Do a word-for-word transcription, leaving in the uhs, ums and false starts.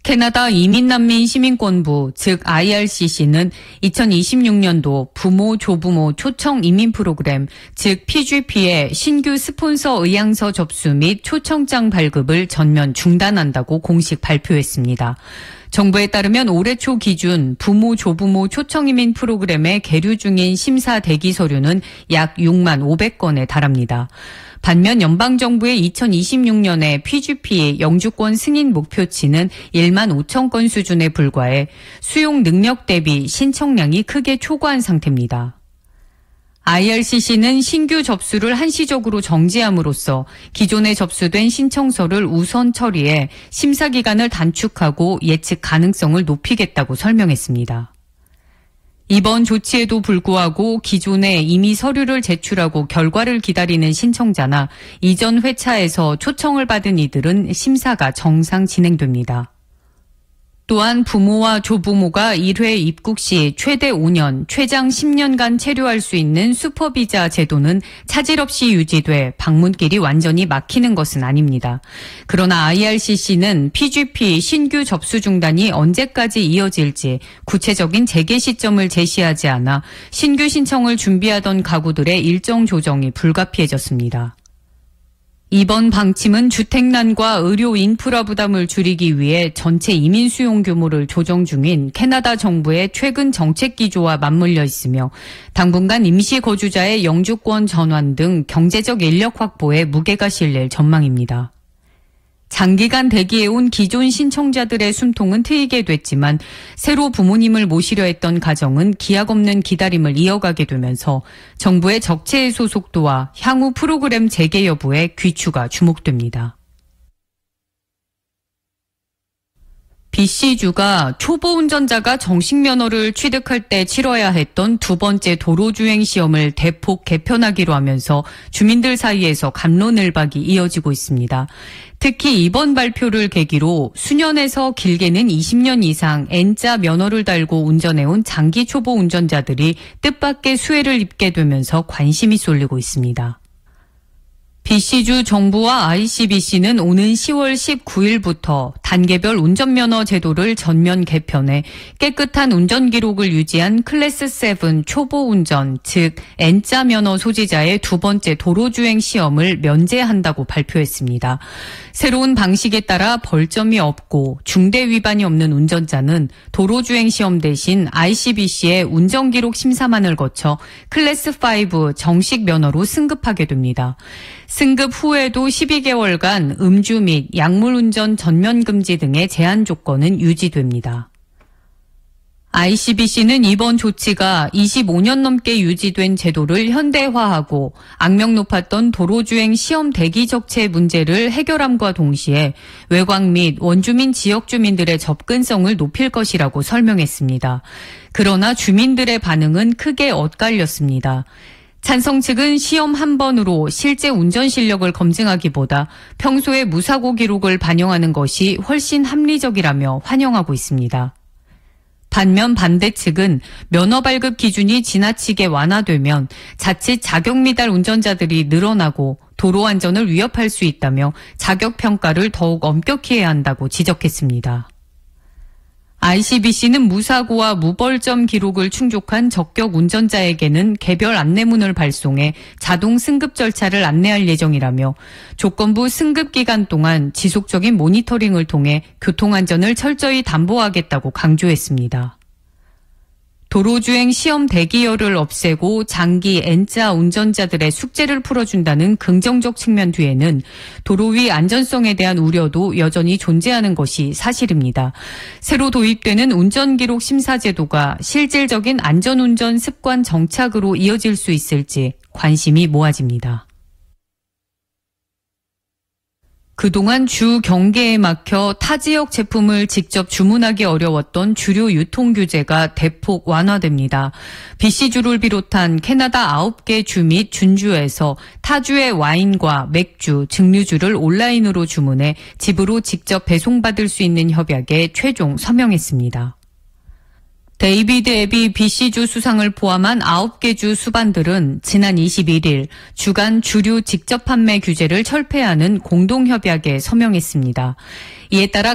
캐나다 이민난민 시민권부, 즉 아이알씨씨는 이천이십육 년도 부모 조부모 초청 이민 프로그램, 즉 피지피의 신규 스폰서 의향서 접수 및 초청장 발급을 전면 중단한다고 공식 발표했습니다. 정부에 따르면 올해 초 기준 부모 조부모 초청 이민 프로그램에 계류 중인 심사 대기 서류는 약 육만 오백 건에 달합니다. 반면 연방정부의 이천이십육 년에 피지피 영주권 승인 목표치는 일만 오천 건 수준에 불과해 수용 능력 대비 신청량이 크게 초과한 상태입니다. 아이알씨씨는 신규 접수를 한시적으로 정지함으로써 기존에 접수된 신청서를 우선 처리해 심사 기간을 단축하고 예측 가능성을 높이겠다고 설명했습니다. 이번 조치에도 불구하고 기존에 이미 서류를 제출하고 결과를 기다리는 신청자나 이전 회차에서 초청을 받은 이들은 심사가 정상 진행됩니다. 또한 부모와 조부모가 일 회 입국 시 최대 오 년, 최장 십 년간 체류할 수 있는 슈퍼비자 제도는 차질 없이 유지돼 방문길이 완전히 막히는 것은 아닙니다. 그러나 아이알씨씨는 피지피 신규 접수 중단이 언제까지 이어질지 구체적인 재개 시점을 제시하지 않아 신규 신청을 준비하던 가구들의 일정 조정이 불가피해졌습니다. 이번 방침은 주택난과 의료 인프라 부담을 줄이기 위해 전체 이민 수용 규모를 조정 중인 캐나다 정부의 최근 정책 기조와 맞물려 있으며 당분간 임시 거주자의 영주권 전환 등 경제적 인력 확보에 무게가 실릴 전망입니다. 장기간 대기해온 기존 신청자들의 숨통은 트이게 됐지만 새로 부모님을 모시려 했던 가정은 기약 없는 기다림을 이어가게 되면서 정부의 적체 해소 속도와 향후 프로그램 재개 여부에 귀추가 주목됩니다. 비씨주가 초보 운전자가 정식 면허를 취득할 때 치러야 했던 두 번째 도로주행 시험을 대폭 개편하기로 하면서 주민들 사이에서 갑론을박이 이어지고 있습니다. 특히 이번 발표를 계기로 수년에서 길게는 이십 년 이상 N자 면허를 달고 운전해온 장기 초보 운전자들이 뜻밖의 수혜를 입게 되면서 관심이 쏠리고 있습니다. 비씨주 정부와 아이씨비씨는 오는 시월 십구일부터 단계별 운전면허 제도를 전면 개편해 깨끗한 운전 기록을 유지한 클래스 칠 초보 운전, 즉 N자 면허 소지자의 두 번째 도로주행 시험을 면제한다고 발표했습니다. 새로운 방식에 따라 벌점이 없고 중대 위반이 없는 운전자는 도로주행 시험 대신 아이씨비씨의 운전기록 심사만을 거쳐 클래스 오 정식 면허로 승급하게 됩니다. 승급 후에도 십이 개월간 음주 및 약물 운전 전면 금지 등의 제한 조건은 유지됩니다. 아이씨비씨는 이번 조치가 이십오 년 넘게 유지된 제도를 현대화하고 악명 높았던 도로주행 시험 대기 적체 문제를 해결함과 동시에 외곽 및 원주민 지역 주민들의 접근성을 높일 것이라고 설명했습니다. 그러나 주민들의 반응은 크게 엇갈렸습니다. 찬성 측은 시험 한 번으로 실제 운전 실력을 검증하기보다 평소의 무사고 기록을 반영하는 것이 훨씬 합리적이라며 환영하고 있습니다. 반면 반대 측은 면허 발급 기준이 지나치게 완화되면 자칫 자격 미달 운전자들이 늘어나고 도로 안전을 위협할 수 있다며 자격 평가를 더욱 엄격히 해야 한다고 지적했습니다. 아이씨비씨는 무사고와 무벌점 기록을 충족한 적격 운전자에게는 개별 안내문을 발송해 자동 승급 절차를 안내할 예정이라며 조건부 승급 기간 동안 지속적인 모니터링을 통해 교통안전을 철저히 담보하겠다고 강조했습니다. 도로주행 시험 대기열을 없애고 장기 N자 운전자들의 숙제를 풀어준다는 긍정적 측면 뒤에는 도로 위 안전성에 대한 우려도 여전히 존재하는 것이 사실입니다. 새로 도입되는 운전기록 심사 제도가 실질적인 안전운전 습관 정착으로 이어질 수 있을지 관심이 모아집니다. 그동안 주 경계에 막혀 타 지역 제품을 직접 주문하기 어려웠던 주류 유통 규제가 대폭 완화됩니다. 비씨주를 비롯한 캐나다 아홉 개 주 및 준주에서 타주의 와인과 맥주, 증류주를 온라인으로 주문해 집으로 직접 배송받을 수 있는 협약에 최종 서명했습니다. 데이비드 앱이 비씨주 수상을 포함한 아홉 개 주 수반들은 지난 이십일일 주간 주류 직접 판매 규제를 철폐하는 공동협약에 서명했습니다. 이에 따라